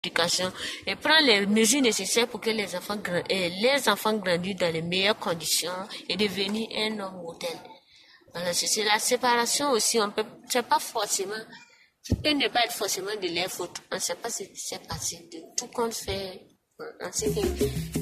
l'éducation et prendre les mesures nécessaires pour que les enfants grandissent dans les meilleures conditions et devenir un homme modèle. Voilà, c'est la séparation aussi, c'est pas forcément, ça peut ne pas être forcément de leur faute. On ne sait pas ce qui s'est passé, de tout compte fait, on sait que